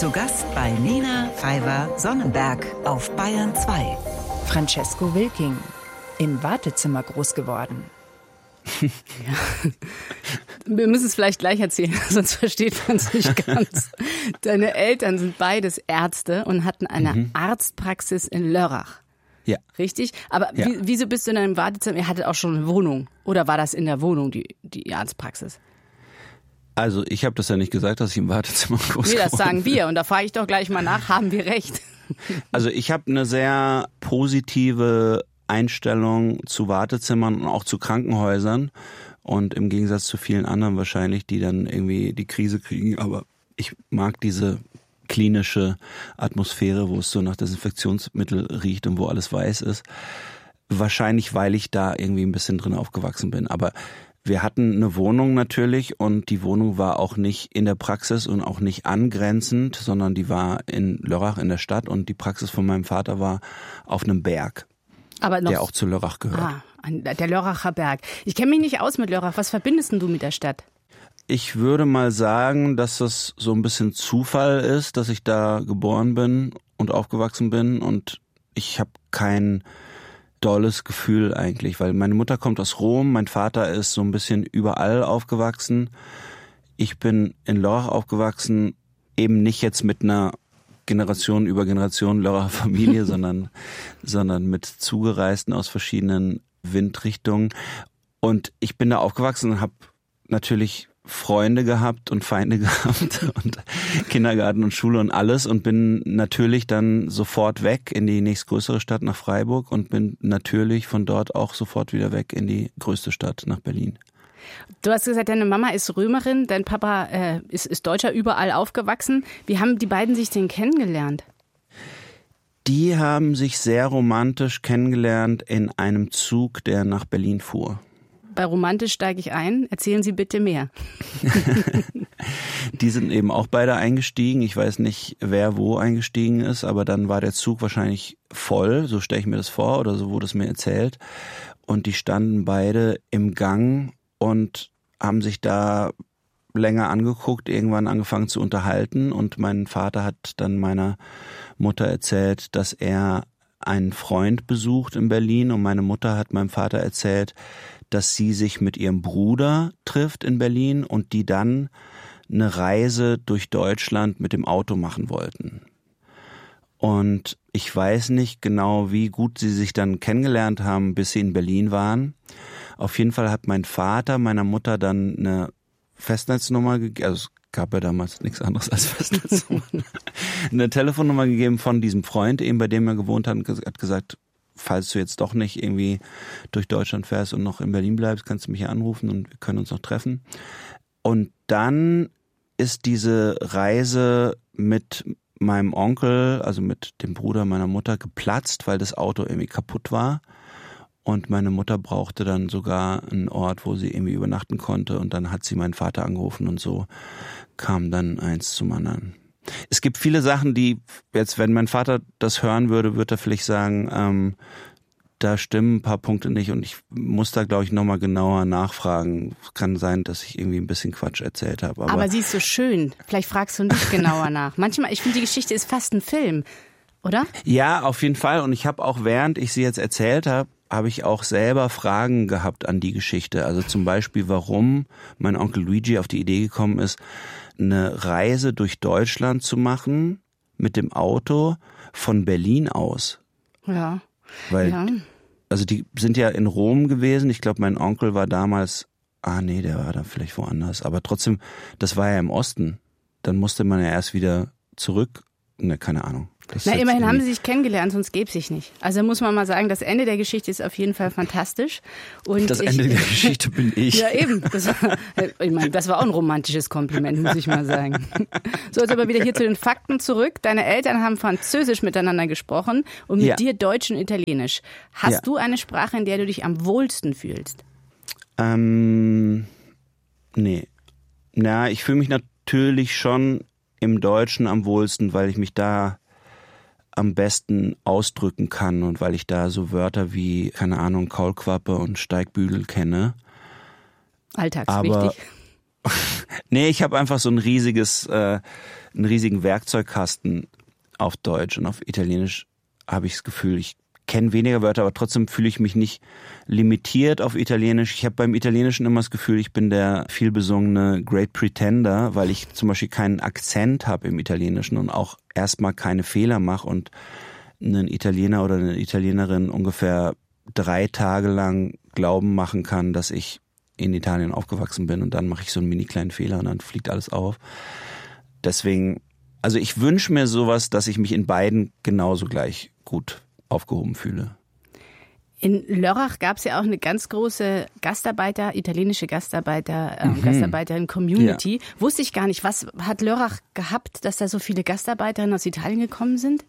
Zu Gast bei Nina Pfeiffer-Sonnenberg auf Bayern 2. Francesco Wilking, im Wartezimmer groß geworden. Ja. Wir müssen es vielleicht gleich erzählen, sonst versteht man es nicht ganz. Deine Eltern sind beides Ärzte und hatten eine Arztpraxis in Lörrach. Ja. Richtig? Aber ja. Wieso bist du in einem Wartezimmer? Ihr hattet auch schon eine Wohnung. Oder war das in der Wohnung, die Arztpraxis? Also ich habe das ja nicht gesagt, dass ich im Wartezimmer groß geworden bin. Nee, das sagen wir. Und da frage ich doch gleich mal nach, haben wir recht? Also ich habe eine sehr positive Einstellung zu Wartezimmern und auch zu Krankenhäusern. Und im Gegensatz zu vielen anderen wahrscheinlich, die dann irgendwie die Krise kriegen. Aber ich mag diese klinische Atmosphäre, wo es so nach Desinfektionsmittel riecht und wo alles weiß ist. Wahrscheinlich, weil ich da irgendwie ein bisschen drin aufgewachsen bin. Aber wir hatten eine Wohnung natürlich und die Wohnung war auch nicht in der Praxis und auch nicht angrenzend, sondern die war in Lörrach in der Stadt und die Praxis von meinem Vater war auf einem Berg, der auch zu Lörrach gehört. Der Lörracher Berg. Ich kenne mich nicht aus mit Lörrach. Was verbindest denn du mit der Stadt? Ich würde mal sagen, dass das so ein bisschen Zufall ist, dass ich da geboren bin und aufgewachsen bin und ich habe kein dolles Gefühl eigentlich, weil meine Mutter kommt aus Rom, mein Vater ist so ein bisschen überall aufgewachsen. Ich bin in Lörrach aufgewachsen, eben nicht jetzt mit einer Generation über Generation Lörracher Familie, sondern mit Zugereisten aus verschiedenen Windrichtungen. Und ich bin da aufgewachsen und habe natürlich Freunde gehabt und Feinde gehabt und Kindergarten und Schule und alles und bin natürlich dann sofort weg in die nächstgrößere Stadt nach Freiburg und bin natürlich von dort auch sofort wieder weg in die größte Stadt nach Berlin. Du hast gesagt, deine Mama ist Römerin, dein Papa ist Deutscher, überall aufgewachsen. Wie haben die beiden sich denn kennengelernt? Die haben sich sehr romantisch kennengelernt in einem Zug, der nach Berlin fuhr. Bei romantisch steige ich ein. Erzählen Sie bitte mehr. Die sind eben auch beide eingestiegen. Ich weiß nicht, wer wo eingestiegen ist, aber dann war der Zug wahrscheinlich voll. So stelle ich mir das vor oder so wurde es mir erzählt. Und die standen beide im Gang und haben sich da länger angeguckt, irgendwann angefangen zu unterhalten. Und mein Vater hat dann meiner Mutter erzählt, dass er einen Freund besucht in Berlin. Und meine Mutter hat meinem Vater erzählt, dass sie sich mit ihrem Bruder trifft in Berlin und die dann eine Reise durch Deutschland mit dem Auto machen wollten. Und ich weiß nicht genau, wie gut sie sich dann kennengelernt haben, bis sie in Berlin waren. Auf jeden Fall hat mein Vater meiner Mutter dann eine Festnetznummer gegeben, also es gab ja damals nichts anderes als Festnetznummer, eine Telefonnummer gegeben von diesem Freund, eben bei dem er gewohnt hat, und hat gesagt, falls du jetzt doch nicht irgendwie durch Deutschland fährst und noch in Berlin bleibst, kannst du mich hier anrufen und wir können uns noch treffen. Und dann ist diese Reise mit meinem Onkel, also mit dem Bruder meiner Mutter, geplatzt, weil das Auto irgendwie kaputt war. Und meine Mutter brauchte dann sogar einen Ort, wo sie irgendwie übernachten konnte. Und dann hat sie meinen Vater angerufen und so kam dann eins zum anderen. Es gibt viele Sachen, die jetzt, wenn mein Vater das hören würde, würde er vielleicht sagen, da stimmen ein paar Punkte nicht und ich muss da, glaube ich, nochmal genauer nachfragen. Kann sein, dass ich irgendwie ein bisschen Quatsch erzählt habe. Aber sie ist so schön. Vielleicht fragst du nicht genauer nach. Manchmal, ich finde, die Geschichte ist fast ein Film, oder? Ja, auf jeden Fall. Und ich habe auch, während ich sie jetzt erzählt habe, habe ich auch selber Fragen gehabt an die Geschichte. Also zum Beispiel, warum mein Onkel Luigi auf die Idee gekommen ist, eine Reise durch Deutschland zu machen mit dem Auto von Berlin aus. Ja. Weil, also die sind ja in Rom gewesen. Ich glaube, mein Onkel war damals, der war da vielleicht woanders. Aber trotzdem, das war ja im Osten. Dann musste man ja erst wieder zurück. Keine Ahnung. Immerhin haben sie sich kennengelernt, sonst gäbe es sich nicht. Also muss man mal sagen, das Ende der Geschichte ist auf jeden Fall fantastisch. Und das Ende der Geschichte bin ich. Ja, eben. Das war auch ein romantisches Kompliment, muss ich mal sagen. So, jetzt aber wieder hier zu den Fakten zurück. Deine Eltern haben Französisch miteinander gesprochen und mit dir Deutsch und Italienisch. Hast du eine Sprache, in der du dich am wohlsten fühlst? Nee. Na, ich fühle mich natürlich schon im Deutschen am wohlsten, weil ich mich da am besten ausdrücken kann und weil ich da so Wörter wie, keine Ahnung, Kaulquappe und Steigbügel kenne. Alltagswichtig. Nee, ich habe einfach so einen riesigen Werkzeugkasten auf Deutsch, und auf Italienisch habe ich das Gefühl, ich kenne weniger Wörter, aber trotzdem fühle ich mich nicht limitiert auf Italienisch. Ich habe beim Italienischen immer das Gefühl, ich bin der vielbesungene Great Pretender, weil ich zum Beispiel keinen Akzent habe im Italienischen und auch erstmal keine Fehler mache und einen Italiener oder eine Italienerin ungefähr 3 Tage lang glauben machen kann, dass ich in Italien aufgewachsen bin, und dann mache ich so einen mini kleinen Fehler und dann fliegt alles auf. Deswegen, also ich wünsche mir sowas, dass ich mich in beiden genauso gleich gut aufgehoben fühle. In Lörrach gab es ja auch eine ganz große italienische Gastarbeiterin-Community. Ja. Wusste ich gar nicht. Was hat Lörrach gehabt, dass da so viele Gastarbeiterinnen aus Italien gekommen sind?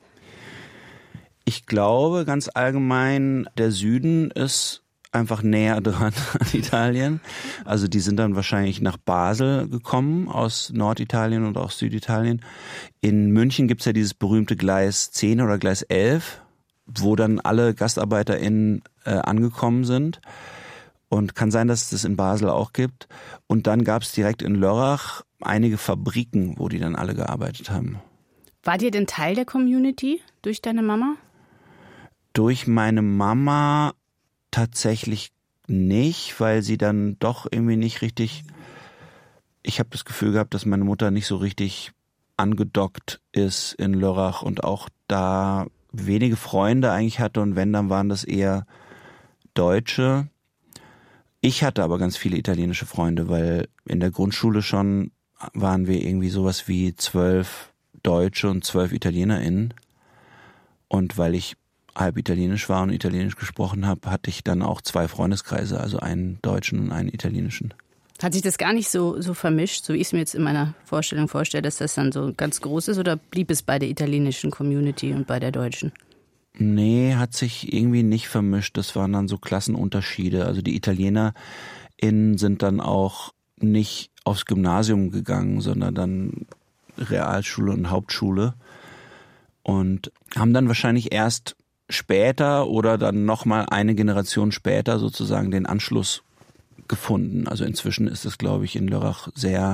Ich glaube ganz allgemein, der Süden ist einfach näher dran an Italien. Also die sind dann wahrscheinlich nach Basel gekommen, aus Norditalien und auch Süditalien. In München gibt's ja dieses berühmte Gleis 10 oder Gleis 11, wo dann alle GastarbeiterInnen angekommen sind. Und kann sein, dass es das in Basel auch gibt. Und dann gab's direkt in Lörrach einige Fabriken, wo die dann alle gearbeitet haben. War dir denn Teil der Community durch deine Mama? Durch meine Mama tatsächlich nicht, weil sie dann doch irgendwie nicht richtig, ich habe das Gefühl gehabt, dass meine Mutter nicht so richtig angedockt ist in Lörrach und auch da wenige Freunde eigentlich hatte, und wenn, dann waren das eher Deutsche. Ich hatte aber ganz viele italienische Freunde, weil in der Grundschule schon waren wir irgendwie sowas wie 12 Deutsche und 12 ItalienerInnen, und weil ich halb italienisch war und italienisch gesprochen habe, hatte ich dann auch 2 Freundeskreise, also einen deutschen und einen italienischen. Hat sich das gar nicht so vermischt, so wie ich es mir jetzt in meiner Vorstellung vorstelle, dass das dann so ganz groß ist, oder blieb es bei der italienischen Community und bei der deutschen? Nee, hat sich irgendwie nicht vermischt. Das waren dann so Klassenunterschiede. Also die ItalienerInnen sind dann auch nicht aufs Gymnasium gegangen, sondern dann Realschule und Hauptschule, und haben dann wahrscheinlich erst später oder dann nochmal eine Generation später sozusagen den Anschluss gefunden. Also inzwischen ist es, glaube ich, in Lörrach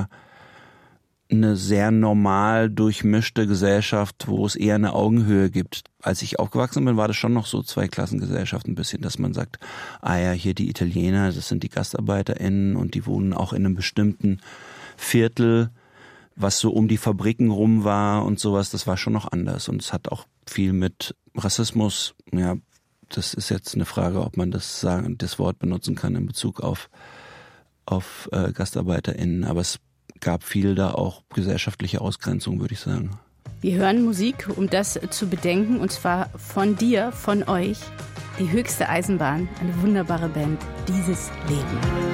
eine sehr normal durchmischte Gesellschaft, wo es eher eine Augenhöhe gibt. Als ich aufgewachsen bin, war das schon noch so Zweiklassengesellschaft ein bisschen, dass man sagt, ah ja, hier die Italiener, das sind die GastarbeiterInnen und die wohnen auch in einem bestimmten Viertel, was so um die Fabriken rum war und sowas. Das war schon noch anders, und es hat auch viel mit Rassismus, ja, das ist jetzt eine Frage, ob man das Wort benutzen kann in Bezug auf GastarbeiterInnen, aber es gab viel da auch gesellschaftliche Ausgrenzung, würde ich sagen. Wir hören Musik, um das zu bedenken, und zwar von dir, von euch, die höchste Eisenbahn, eine wunderbare Band, Dieses Leben.